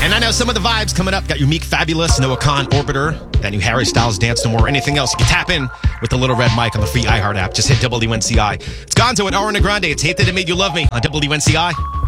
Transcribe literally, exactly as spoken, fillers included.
And I know some of the vibes coming up. Got your Meek Fabulous, Noah Khan, Orbiter, that new Harry Styles, Dance No More, anything else. You can tap in with the little red mic on the free iHeart app. Just hit W N C I. It's Gonzo and Ariana Grande. It's Hate That It Made You Love Me on W N C I.